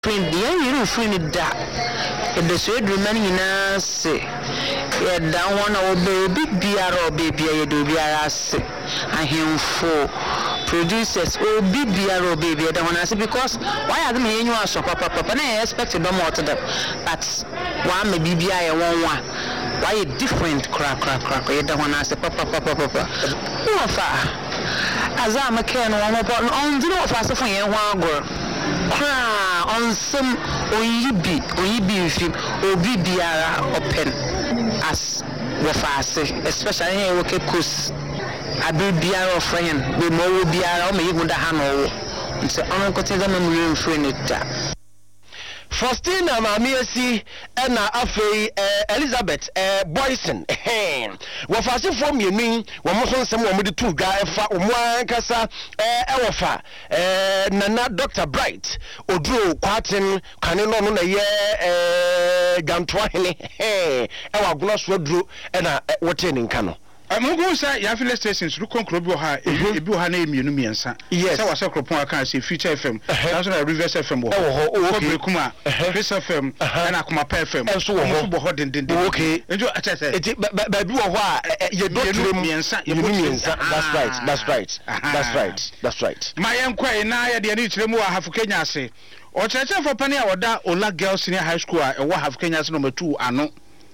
friend you friend da the sweet remaining say down one or baby baby you do and him for producers baby that one I say because why are them here you are so papa and I expect them more to them but one may be one why a different crack you don't want to say papa no far as I'm a can one on the no fast for you one girl on some oyibi film obi biara open as we fast especially here we coast abi biara friend we mo biara o me yigunda ha no nse on ko tega me friend it Faustina Mamiesi na afei Elizabeth Boyson wafase fo mienu wo mo so nsem wo mo de tu ga efa wo mo ankasa ewofa Nana Dr. Bright oduro kwaten kane no no na ye gantwa hene ewa gono so duro na wote ni nka no Amugo sa ya file stations ru konkro bi ha ebi ha na emienu miensa sa wase kropon aka say Future FM National Rivers FM wo okay kuma Chris FM na akoma pa FM so wo bo ho den okay enjo achese ba bi wo ho a ye do tire miensa that's right ma yen kwai na ye de ni tire mu wa Hafu Kenya ase o cheche for pani a woda Ola Girls Senior High School a wo Hafu Kenya ase number 2 ano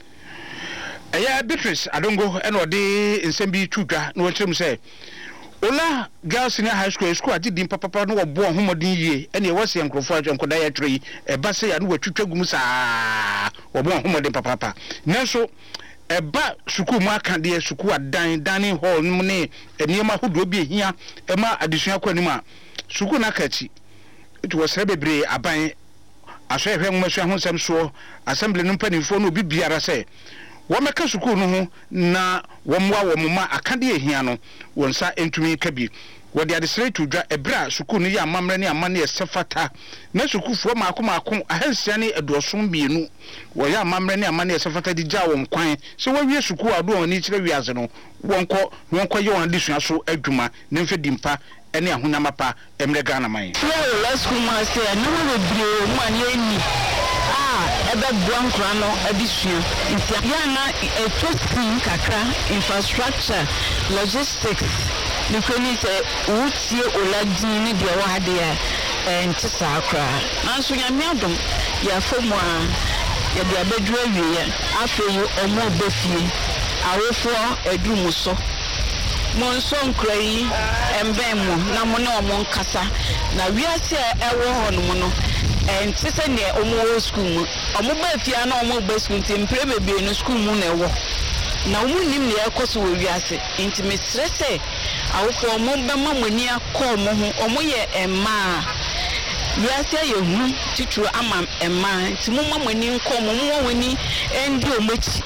Beatrice Adongo and odi nsembi twudwa no wetrim say Ola Girls Senior High School adi papa no wo homodin yie ene wose enkrofo adwo nkoda ya tre eba se ya no watwitwa gum saa wo homodin papa nanso eba suku mu aka de suku adan dining hall no ne eniema hodo bi ehia ema adesua kwanim a suku na kachi etu wo sere bebre aban aso ehwe nwomasu ahonsem so assembly no mpanimfo no bibiara say wameka suku no ho na wamwa wamma akade ehia no wonsa entumi kabi wode adesere tudwa ebra suku no ya amamre ne amane esefata na sukufuo maako ahansia ne edosom bienu wo ya amamre ne amane esefata di gya won kwan se wawie suku ado oni kire wiase no wonko ye won adesua so adwuma ne mfe dimpa ene ahonyamapa emre Ghana man yeah last school master no we brio man ye ebe buankra no adisua ya na trusting kakra infrastructure logistics the kwani say utie oladin ni de wo hade enti sakra nanso nyame adom ya fomu a ya de abedru awie afeyi omo befie awofo edumu so monso nkrai embemu na mo na omo nkasa na wiase ewo hono no enti se ne omo school omo ba fia na omo ba school tempre bebe no school mu na ewo na omo nim ne ekoso wo wiase enti me stresse awofo omo ba mamani akọ mo ho omo ye emma wiase ye hu tituru ama emma enti mo mamani nkọ mo woni endi omochi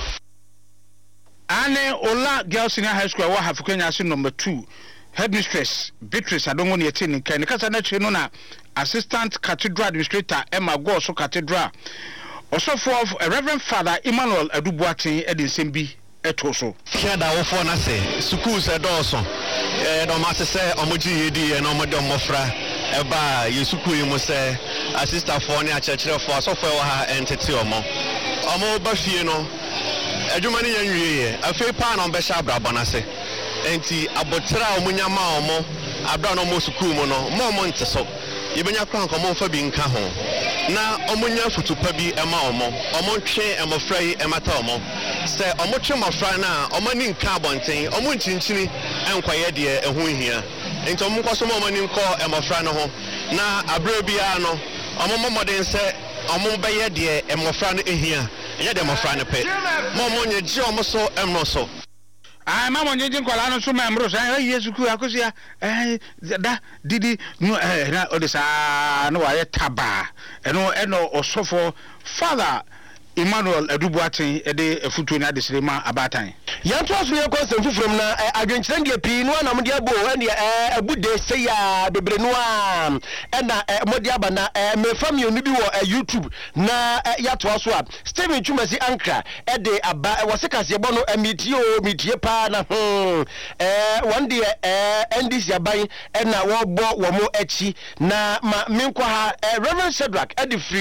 ane Ola Girls Senior High School wa Hafu Kenya ase number 2 headmistress Beatrice Adongo ne yete ni kan kasa na cheno na assistant cathedral administrator Emma Goso cathedral osofo of Reverend Father Emmanuel Adubuaten edin bi etoso kiada wo fo na se schools edoso no ma se omoji yedi na omode omofra eba ye school yi mo se assistant for ne achechire for asofo wo ha entete omo ba fie no adwuma ne yanwie afei pa na ombehya abrabo na se enti abotra omunyama omo abra no mo school mo no mo nteso yebenya kran ko mo fa bi nka ho na omunya futupa bi ema omo twe emofra yi emata omo se omo twe mofra na omo ni nka abonten omo nchinchini enkwaye de ehu hia enti omo kwaso mo ni nko emofra no ho na abra bia no omo momoden se omo beye de emofra no ehia enye de emofra no pe mo nye ji omo so emro so mama nyeje nkola no so memro sa Yesu ku akosia da didi no na odisa no waye taba eno osofo Father Emmanuel Adubuaten ede efutuo na de sirema abatan yanto aso ye konsem fufurem na adwenkyerɛ de pii no na mode abo ɛne abude sey a bebre no a ɛna mode aba na me family no bi wɔ YouTube na yato aso a Steven Chumasi Ankra ɛde aba wɔ sekase bɔ no mitie pa na one day NDC aban ɛna wɔbɔ wɔ mo akyi na ma menkɔ ha Reverend Shadrack ɛde